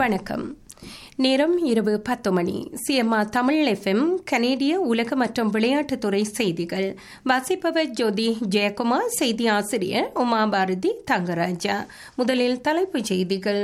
வணக்கம். நேரம் இரவு 10 மணி. சிஎம்ஆர் தமிழ் FM கனேடிய உலக மற்றும் விளையாட்டுத்துறை செய்திகள். வாசிப்பவர் ஜோதி ஜெயக்குமார். செய்தி ஆசிரியர் உமா பாரதி தங்கராஜா. முதலில் தலைப்புச் செய்திகள்.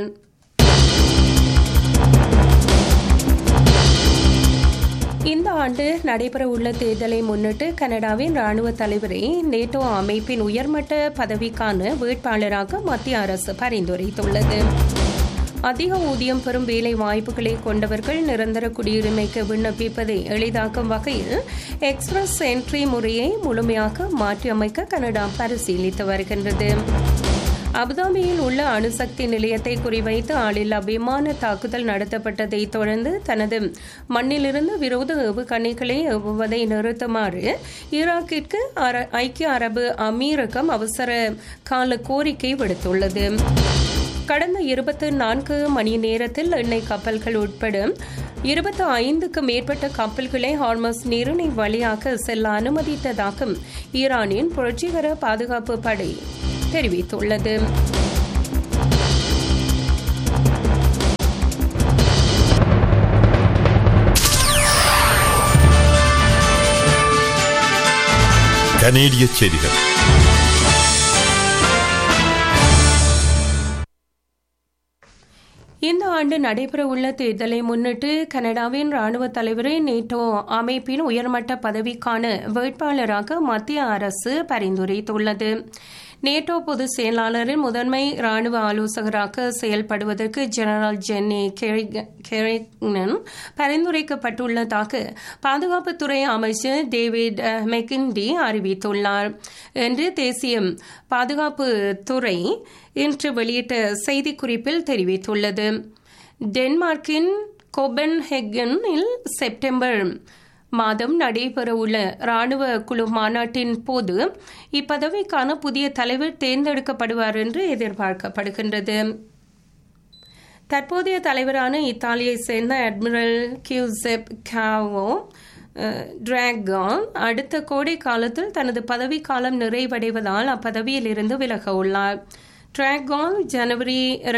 இந்த ஆண்டு நடைபெறவுள்ள தேர்தலை முன்னிட்டு கனடாவின் ராணுவ தலைவரை நேட்டோ அமைப்பின் உயர்மட்ட பதவிக்கான வேட்பாளராக மத்திய அரசு பரிந்துரைத்துள்ளது. அதிக ஊதியம் பெறும் வேலை வாய்ப்புகளை கொண்டவர்கள் நிரந்தர குடியுரிமைக்கு விண்ணப்பிப்பதை எளிதாக்கும் வகையில் எக்ஸ்பிரஸ் என்ட்ரி முறையை முழுமையாக மாற்றியமைக்க கனடா பரிசீலித்து வருகின்றது. அபுதாபியில் உள்ள அணுசக்தி நிலையத்தை குறிவைத்து ஆளில்லா விமான தாக்குதல் நடத்தப்பட்டதை தொடர்ந்து தனது மண்ணிலிருந்து விரோத ஏவுகணைகளை ஏவுவதை நிறுத்துமாறு ஈராக்கிற்கு ஐக்கிய அரபு அமீரகம் அவசர கால கோரிக்கை விடுத்துள்ளது. கடந்த 24 மணி நேரத்தில் எண்ணெய் கப்பல்கள் உட்பட 25க்கு மேற்பட்ட கப்பல்களை ஹார்மஸ் நீரிணை வழியாக செல்ல அனுமதித்ததாக ஈரானின் புரட்சிகர பாதுகாப்பு படை தெரிவித்துள்ளது. கனேடிய செய்திகள். இந்த ஆண்டு நடைபெறவுள்ள தேர்தலை முன்னிட்டு கனடாவின் ராணுவ தலைவரை நேட்டோ அமைப்பின் உயர்மட்ட பதவிக்கான வேட்பாளராக மத்திய அரசு பரிந்துரைத்துள்ளது. நேட்டோ பொதுச் செயலாளரின் முதன்மை ராணுவ ஆலோசகராக செயல்படுவதற்கு ஜெனரல் ஜென்னி கெரிகன் பரிந்துரைக்கப்பட்டுள்ளதாக பாதுகாப்புத்துறை அமைச்சர் டேவிட் மெக்கின்டி அறிவித்துள்ளார் என்று தேசிய பாதுகாப்புத்துறை இன்று வெளியிட்ட செய்திக்குறிப்பில் தெரிவித்துள்ளது. டென்மார்க்கின் கோபன்ஹெகனில் செப்டம்பர் மாதம் நடைபெறவுள்ள ராணுவ குழு மாநாட்டின் போது இப்பதவிக்கான புதிய தலைவர் தேர்ந்தெடுக்கப்படுவார் என்று எதிர்பார்க்கப்படுகின்றது. தற்போதைய தலைவரான இத்தாலியை சேர்ந்த அட்மிரல் கியூசெப் காவோ டிராகான் அடுத்த கோடை காலத்தில் தனது பதவிக்காலம் நிறைவடைவதால் அப்பதவியில் இருந்து விலக உள்ளார். டிராகான் ஜனவரி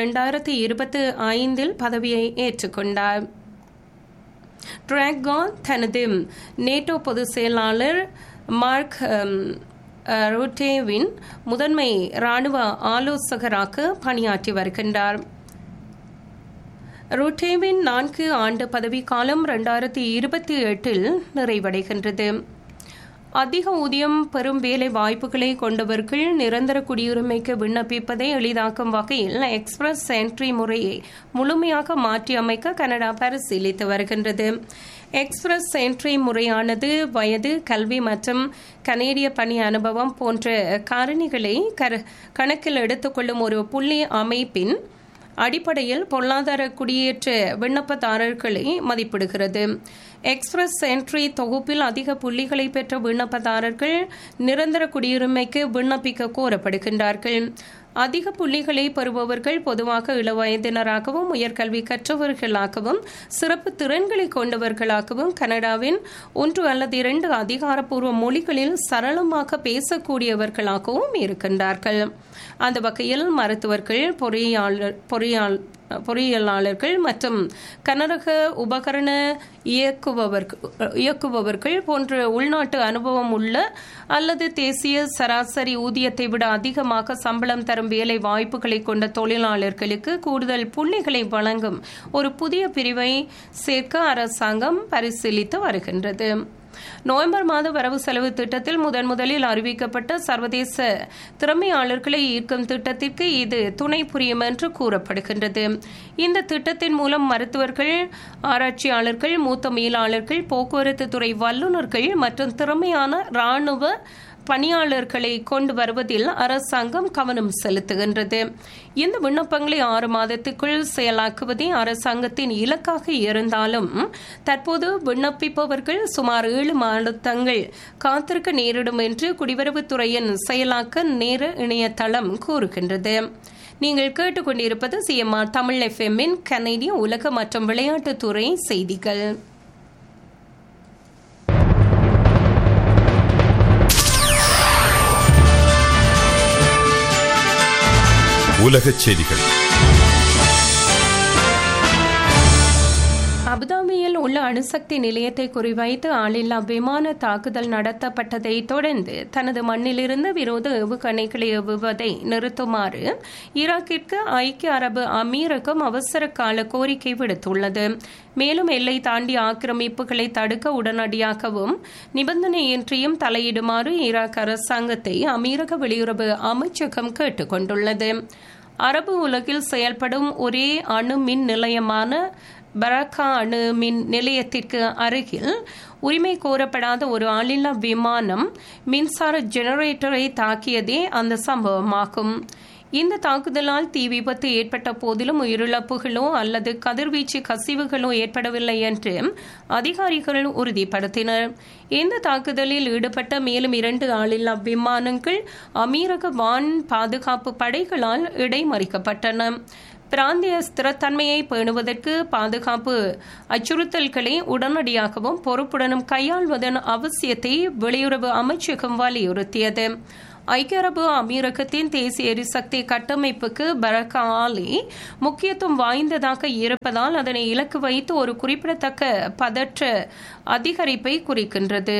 2025 பதவியை ஏற்றுக்கொண்டார். டிராகான் தனது நேட்டோ பொதுச் செயலாளர் மார்க் ரூட்டேவின் முதன்மை ராணுவ ஆலோசகராக பணியாற்றி வருகின்றார். ரூட்டேவின் 4 ஆண்டு பதவிக்காலம் 2028 நிறைவடைகின்றது. அதிக ஊதியம் பெறும் வேலை வாய்ப்புகளை கொண்டவர்கள் நிரந்தர குடியுரிமைக்கு விண்ணப்பிப்பதை எளிதாக்கும் வகையில் எக்ஸ்பிரஸ் என்ட்ரி முறையை முழுமையாக மாற்றியமைக்க கனடா பரிசீலித்து வருகின்றது. எக்ஸ்பிரஸ் என்ட்ரி முறையானது வயது, கல்வி மற்றும் கனேடிய பணி அனுபவம் போன்ற காரணிகளை கணக்கில் எடுத்துக்கொள்ளும் ஒரு புள்ளி அமைப்பின் அடிப்படையில் பொருளாதார குடியேற்ற விண்ணப்பதாரர்களை மதிப்பிடுகிறது. எக்ஸ்பிரஸ் என்ட்ரி தொகுப்பில் அதிக புள்ளிகளை பெற்ற விண்ணப்பதாரர்கள் நிரந்தர குடியுரிமைக்கு விண்ணப்பிக்க கோரப்படுகின்றார்கள். அதிக புள்ளிகளை பெறுபவர்கள் பொதுவாக இளவயதினராகவும் உயர்கல்வி கற்றவர்களாகவும் சிறப்பு திறன்களை கொண்டவர்களாகவும் கனடாவின் 1 அல்லது 2 அதிகாரப்பூர்வ மொழிகளில் சரளமாக பேசக்கூடியவர்களாகவும் இருக்கின்றார்கள். அந்த வகையில் மருத்துவர்கள், பொறியியலாளர்கள் மற்றும் கனரக உபகரண இயக்குபவர்கள் போன்ற உள்நாட்டு அனுபவம் உள்ள அல்லது தேசிய சராசரி ஊதியத்தை விட அதிகமாக சம்பளம் தரும் வேலை வாய்ப்புகளை கொண்ட தொழிலாளர்களுக்கு கூடுதல் புள்ளிகளை வழங்கும் ஒரு புதிய பிரிவை சேர்க்க அரசாங்கம் பரிசீலித்து வருகின்றது. நவம்பர் மாத வரவு செலவு திட்டத்தில் முதலில் அறிவிக்கப்பட்ட சர்வதேச திறமையாளர்களை ஈர்க்கும் திட்டத்திற்கு இது துணை புரியும் என்று கூறப்படுகின்றது. இந்த திட்டத்தின் மூலம் மருத்துவர்கள், ஆராய்ச்சியாளர்கள், மூத்த மேலாளர்கள், போக்குவரத்து துறை வல்லுநர்கள் மற்றும் திறமையான ராணுவ பணியாளர்களை கொண்டு வருவதில் அரசாங்கம் கவனம் செலுத்துகின்றது. இந்த விண்ணப்பங்களை 6 மாதத்துக்குள் செயலாக்குவதே அரசாங்கத்தின் இலக்காக இருந்தாலும் தற்போது விண்ணப்பிப்பவர்கள் சுமார் 7 மாதங்கள் காத்திருக்க நேரிடும் என்று குடிவரவுத்துறையின் செயலாக்க நேர இணையதளம் கூறுகின்றது. நீங்கள் கேட்டுக்கொண்டிருப்பது சிஎம்ஆர் தமிழ் எஃப்எம்மின் கனேடிய உலக மற்றும் விளையாட்டுத்துறை செய்திகள். உலகச் செய்திகள். அபுதாபியில் உள்ள அணுசக்தி நிலையத்தை குறிவைத்து ஆளில்லா விமான தாக்குதல் நடத்தப்பட்டதை தொடர்ந்து தனது மண்ணிலிருந்து விரோத ஏவுகணைகளை ஏவுவதை நிறுத்துமாறு ஈராக்கிற்கு ஐக்கிய அரபு அமீரகம் அவசர கால கோரிக்கை விடுத்துள்ளது. மேலும் எல்லை தாண்டி ஆக்கிரமிப்புகளை தடுக்க உடனடியாகவும் நிபந்தனையின்றியும் தலையிடுமாறு ஈராக் அரசாங்கத்தை அமீரக வெளியுறவு அமைச்சகம் கேட்டுக் கொண்டுள்ளது. அரபு உலகில் செயல்படும் ஒரே அணு மின் நிலையமான பரக்கா அணு மின் நிலையத்திற்கு அருகில் உரிமை கோரப்படாத ஒரு ஆளில்லா விமானம் மின்சார ஜெனரேட்டரை தாக்கியதே அந்த சம்பவமாகும். இந்த தாக்குதலால் தீ விபத்து ஏற்பட்ட போதிலும் உயிரிழப்புகளோ அல்லது கதிர்வீச்சு கசிவுகளோ ஏற்படவில்லை என்று அதிகாரிகள் உறுதிப்படுத்தினர். இந்த தாக்குதலில் ஈடுபட்ட மேலும் 2 ஆளில்லா விமானங்கள் அமீரக வான் பாதுகாப்பு படைகளால் இடைமறிக்கப்பட்டன. பிராந்திய ஸ்திரத்தன்மையை பேணுவதற்கு பாதுகாப்பு அச்சுறுத்தல்களை உடனடியாகவும் பொறுப்புடனும் கையாள்வதன் அவசியத்தை வெளியுறவு அமைச்சகம் வலியுறுத்தியது. ஐக்கிய அரபு அமீரகத்தின் தேசிய எரிசக்தி கட்டமைப்புக்கு பரக்கா ஆலை முக்கியத்துவம் வாய்ந்ததாக இருப்பதால் அதனை இலக்கு வைத்து ஒரு குறிப்பிடத்தக்க பதற்ற அதிகரிப்பை குறிக்கின்றது.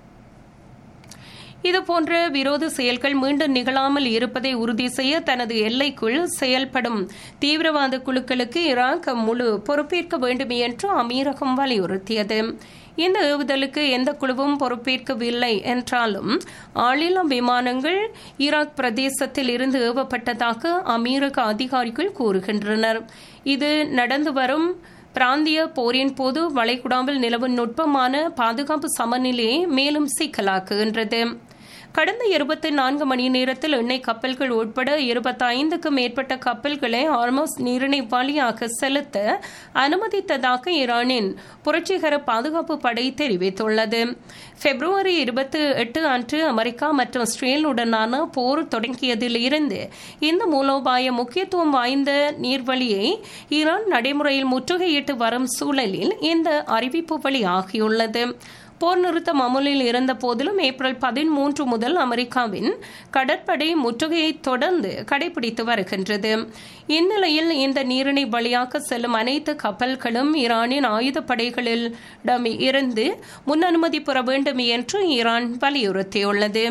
இதுபோன்ற விரோத செயல்கள் மீண்டும் நிகழாமல் இருப்பதை உறுதி செய்ய தனது எல்லைக்குள் செயல்படும் தீவிரவாத குழுக்களுக்கு ஈராக் முழு பொறுப்பேற்க வேண்டும் என்று அமீரகம் வலியுறுத்தியது. இந்த ஏவுதலுக்கு எந்த குழுவும் பொறுப்பேற்கவில்லை என்றாலும் ஆளில்லா விமானங்கள் ஈராக் பிரதேசத்தில் இருந்து ஏவப்பட்டதாக அமீரக அதிகாரிகள் கூறுகின்றனர். இது நடந்து வரும் பிராந்திய போரின் போது வளைகுடாவில் நிலவும் நுட்பமான பாதுகாப்பு சமநிலையை மேலும் சிக்கலாக்குகின்றது. கடந்த 24 மணி நேரத்தில் எண்ணெய் கப்பல்கள் உட்பட 25க்கும் மேற்பட்ட கப்பல்களை ஹார்மஸ் நீரிணை வழியாக செலுத்த அனுமதித்ததாக ஈரானின் புரட்சிகர பாதுகாப்பு படை தெரிவித்துள்ளது. பிப்ரவரி 28 அன்று அமெரிக்கா மற்றும் இஸ்ரேலுடனான போர் தொடங்கியதில் இருந்து இந்த மூலோபாய முக்கியத்துவம் வாய்ந்த நீர்வழியை ஈரான் நடைமுறையில் முற்றுகையிட்டு வரும் சூழலில் இந்த அறிவிப்பு வெளியாகியுள்ளது. போர் நிறுத்தம் அமுலில் இருந்த போதிலும் ஏப்ரல் 13 முதல் அமெரிக்காவின் கடற்படை முற்றுகையை தொடர்ந்து கடைபிடித்து வருகின்றது. இந்நிலையில் இந்த நீரிணை வழியாக செல்லும் அனைத்து கப்பல்களும் ஈரானின் ஆயுதப்படைகளிடம் இருந்து முன் அனுமதி பெற வேண்டும் என்று ஈரான் வலியுறுத்தியுள்ளது.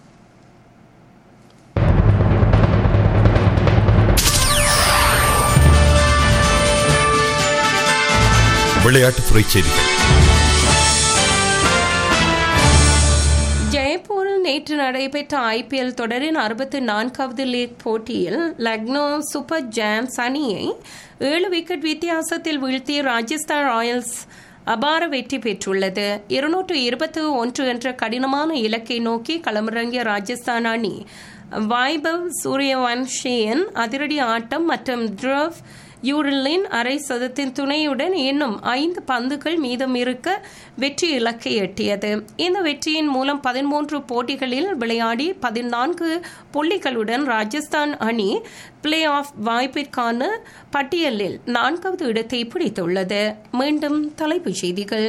விளையாட்டுத்துறை செய்திகள். ஜெய்ப்பூரில் நேற்று நடைபெற்ற IPL தொடரின் 64வது லீக் போட்டியில் லக்னோ சூப்பர் ஜாயன்ட்ஸ் அணியை 7 விக்கெட் வித்தியாசத்தில் வீழ்த்திய ராஜஸ்தான் ராயல்ஸ் அபார வெற்றி பெற்றுள்ளது. 221 என்ற கடினமான இலக்கை நோக்கி களமிறங்கிய ராஜஸ்தான் அணி வைபவ் சூரியவன்ஷியின் அதிரடி ஆட்டம் மற்றும் த்ருவ் யூரிலின் அரை சதத்தின் துணையுடன் இன்னும் 5 பந்துகள் மீதம் இருக்க வெற்றி இலக்கை எட்டியது. இந்த வெற்றியின் மூலம் 13 போட்டிகளில் விளையாடி 14 புள்ளிகளுடன் ராஜஸ்தான் அணி பிளே ஆஃப் வாய்ப்பிற்கான பட்டியலில் 4வது இடத்தை பிடித்துள்ளது. மீண்டும் தலைப்புச் செய்திகள்.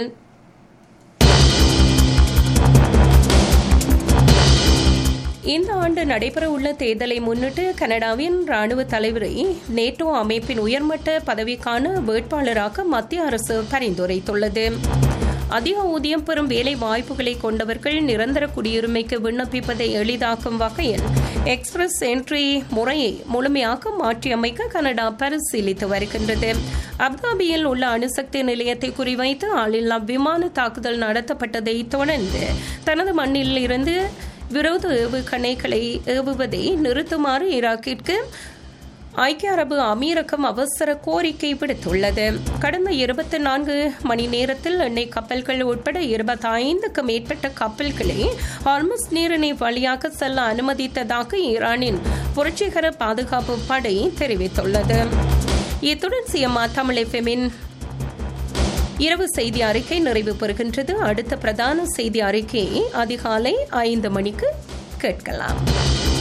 இந்த ஆண்டு நடைபெறவுள்ள தேர்தலை முன்னிட்டு கனடாவின் ராணுவ தலைவரை நேட்டோ அமைப்பின் உயர்மட்ட பதவிக்கான வேட்பாளராக மத்திய அரசு பரிந்துரைத்துள்ளது. அதிக ஊதியம் பெறும் வேலை வாய்ப்புகளை கொண்டவர்கள் நிரந்தர குடியுரிமைக்கு விண்ணப்பிப்பதை எளிதாக்கும் வகையில் எக்ஸ்பிரஸ் என்ட்ரி முறையை முழுமையாக மாற்றியமைக்க கனடா பரிசீலித்து வருகின்றது. அபுதாபியில் உள்ள அணுசக்தி நிலையத்தை குறிவைத்து ஆளில்லா விமான தாக்குதல் நடத்தப்பட்டதை தொடர்ந்து தனது மண்ணில் இருந்து விரோத ஏவுகணைகளை ஏவுவதை நிறுத்துமாறு ஈராக்கிற்கு ஐக்கிய அரபு அமீரகம் அவசர கோரிக்கை விடுத்துள்ளது. கடந்த 24 மணி நேரத்தில் எண்ணெய் கப்பல்கள் உட்பட 25க்கும் மேற்பட்ட கப்பல்களை ஹார்மஸ் நீரிணை வழியாக செல்ல அனுமதித்ததாக ஈரானின் புரட்சிகர பாதுகாப்பு படை தெரிவித்துள்ளது. இத்துடன் சிஎம்ஆ தமிழ் எஃப்எம்மின் இரவு செய்தி அறிக்கை நிறைவு பெறுகின்றது. அடுத்த பிரதான செய்தி அறிக்கையை அதிகாலை 5 மணிக்கு கேட்கலாம்.